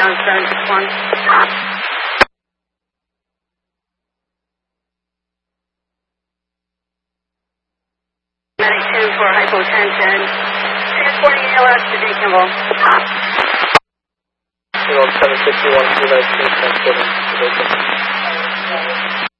on 761. Medic 2 for hypotension. Transporting ALS to Deaconville. 761, transporting to Deaconville.